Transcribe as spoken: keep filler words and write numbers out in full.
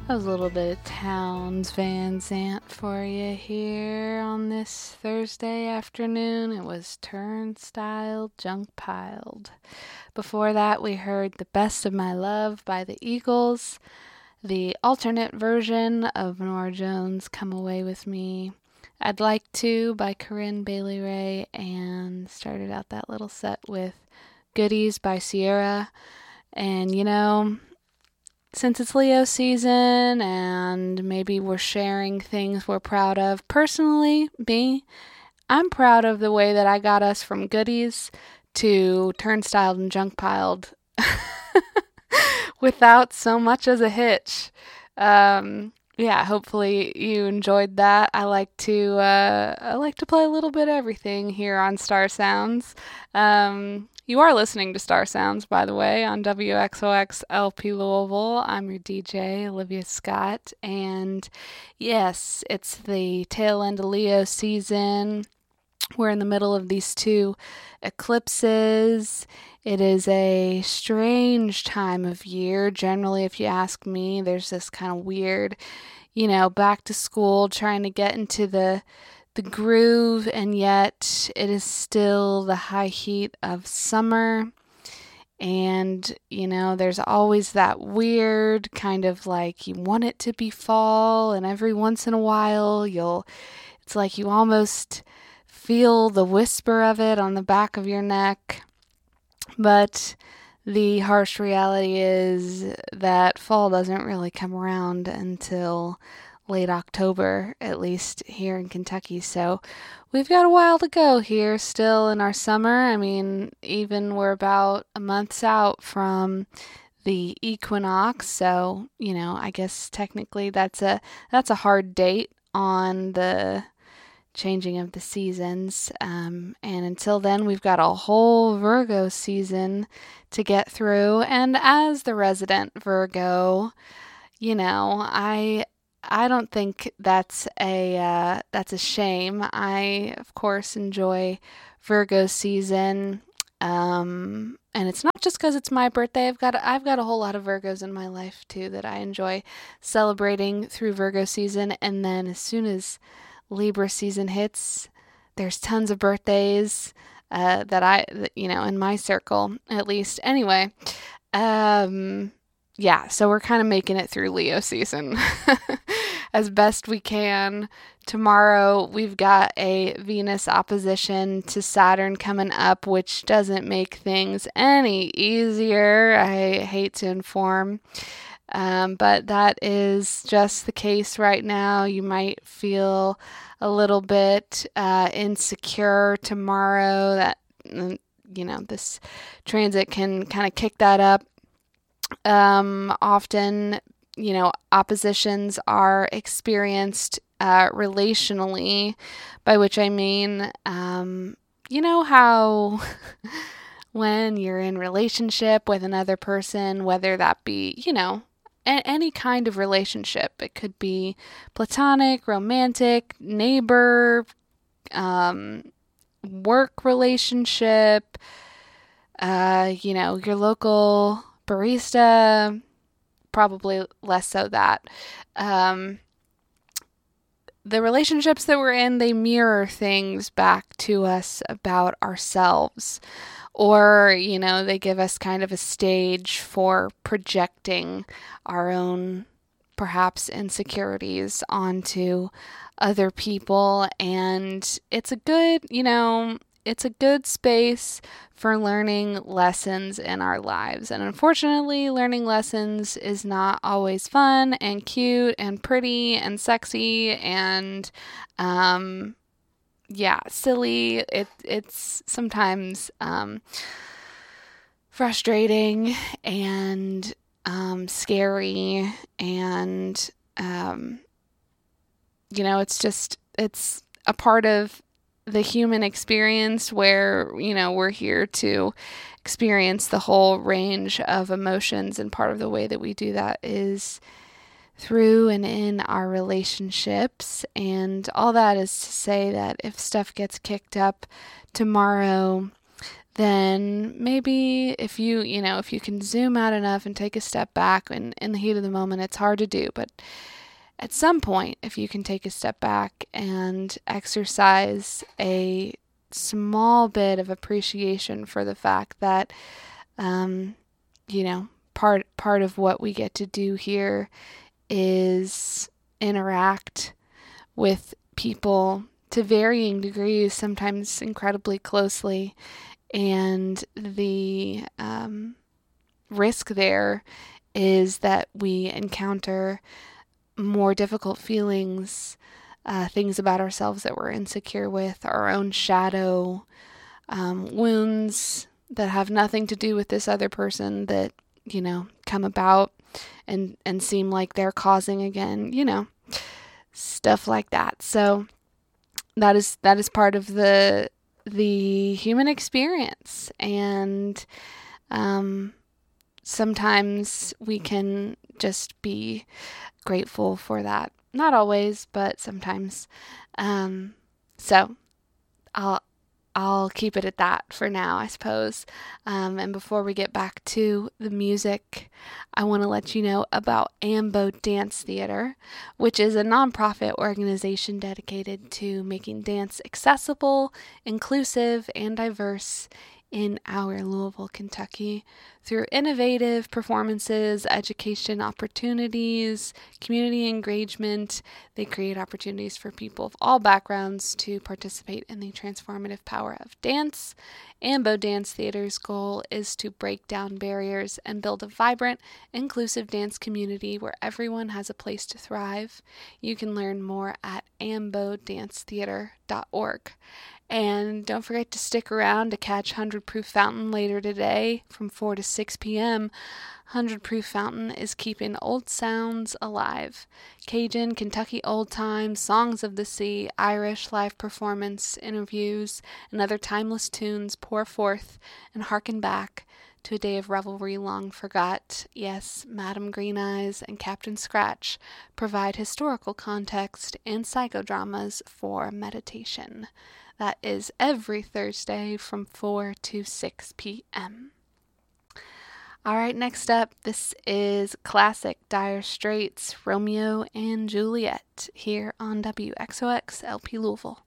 That was a little bit of Towns Van Zant for you here on this Thursday afternoon. It was Turnstile Junk Piled. Before that, we heard The Best of My Love by the Eagles, the alternate version of Norah Jones' Come Away With Me. I'd Like To by Corinne Bailey Rae, and started out that little set with Goodies by Sierra. And you know, since it's Leo season and maybe we're sharing things we're proud of, personally, me, I'm proud of the way that I got us from Goodies to Turnstile and Junk Piled without so much as a hitch. Um, yeah, hopefully you enjoyed that. I like to uh, I like to play a little bit of everything here on Star Sounds. Um, you are listening to Star Sounds, by the way, on W X O X L P Louisville. I'm your D J, Olivia Scott, and yes, it's the tail end of Leo season. We're in the middle of these two eclipses. It is a strange time of year. Generally, if you ask me, there's this kind of weird, you know, back to school, trying to get into the the groove, and yet it is still the high heat of summer. And, you know, there's always that weird kind of like you want it to be fall, and every once in a while you'll, it's like you almost feel the whisper of it on the back of your neck. But the harsh reality is that fall doesn't really come around until late October, at least here in Kentucky. So we've got a while to go here still in our summer. I mean, even we're about a month out from the equinox. So, you know, I guess technically that's a that's a hard date on the changing of the seasons. Um, and until then, we've got a whole Virgo season to get through. And as the resident Virgo, you know, I I don't think that's a uh, that's a shame. I of course enjoy Virgo season. Um, and it's not just because it's my birthday. I've got I've got a whole lot of Virgos in my life too that I enjoy celebrating through Virgo season. And then as soon as Libra season hits, there's tons of birthdays uh, that I, you know, in my circle at least. Anyway, um, yeah, so we're kind of making it through Leo season as best we can. Tomorrow we've got a Venus opposition to Saturn coming up, which doesn't make things any easier. I hate to inform. Um, but that is just the case right now. You might feel a little bit uh, insecure tomorrow. That, you know, this transit can kind of kick that up. Um, often, you know, oppositions are experienced uh, relationally, by which I mean, um, you know how when you're in relationship with another person, whether that be, you know, any kind of relationship. It could be platonic, romantic, neighbor, um, work relationship, uh, you know, your local barista, probably less so that. Um, the relationships that we're in, they mirror things back to us about ourselves. Or, you know, they give us kind of a stage for projecting our own, perhaps, insecurities onto other people. And it's a good, you know, it's a good space for learning lessons in our lives. And unfortunately, learning lessons is not always fun and cute and pretty and sexy and, um, yeah, silly. It it's sometimes um, frustrating and um, scary, and um, you know, it's just it's a part of the human experience where, you know, we're here to experience the whole range of emotions, and part of the way that we do that is through and in our relationships. And all that is to say that if stuff gets kicked up tomorrow, then maybe if you, you know, if you can zoom out enough and take a step back, and in the heat of the moment, it's hard to do, but at some point, if you can take a step back and exercise a small bit of appreciation for the fact that, um, you know, part part of what we get to do here is interact with people to varying degrees, sometimes incredibly closely, and the um, risk there is that we encounter more difficult feelings, uh, things about ourselves that we're insecure with, our own shadow, um, wounds that have nothing to do with this other person that, you know, come about and, and seem like they're causing again, you know, stuff like that. So that is, that is part of the, the human experience. And, um, sometimes we can just be grateful for that. Not always, but sometimes. Um, so I'll I'll keep it at that for now, I suppose. Um, and before we get back to the music, I want to let you know about Ambo Dance Theater, which is a nonprofit organization dedicated to making dance accessible, inclusive, and diverse in our Louisville, Kentucky, through innovative performances, education opportunities, community engagement. They create opportunities for people of all backgrounds to participate in the transformative power of dance. Ambo Dance Theater's goal is to break down barriers and build a vibrant, inclusive dance community where everyone has a place to thrive. You can learn more at ambo dance theater dot org. And don't forget to stick around to catch one hundred Proof Fountain later today from four to six p.m. one hundred Proof Fountain is keeping old sounds alive. Cajun, Kentucky old time, songs of the sea, Irish live performance, interviews, and other timeless tunes pour forth and hearken back to a day of revelry long forgot. Yes, Madam Green Eyes and Captain Scratch provide historical context and psychodramas for meditation. That is every Thursday from four to six p.m. All right, next up, this is classic Dire Straits, Romeo and Juliet, here on W X O X L P Louisville.